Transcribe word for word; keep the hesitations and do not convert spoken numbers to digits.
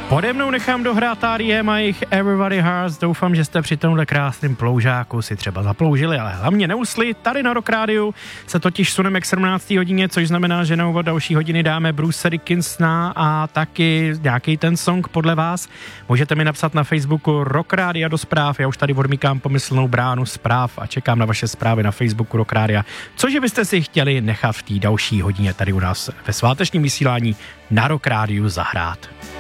Pode mnou nechám dohrát R E M a jejich Everybody Hearts. Doufám, že jste při tomhle krásným ploužáku si třeba zaploužili, ale hlavně neusli. Tady na Rock Rádiu se totiž suneme k sedmnácté hodině, což znamená, že na úvod další hodiny dáme Bruce Dickinsona a taky nějaký ten song podle vás. Můžete mi napsat na Facebooku Rock Rádia do zpráv. Já už tady odmíkám pomyslnou bránu zpráv a čekám na vaše zprávy na Facebooku Rock Rádia. Cože byste si chtěli nechat v té další hodině tady u nás ve svátečním vysílání na Rock Rádiu zahrát.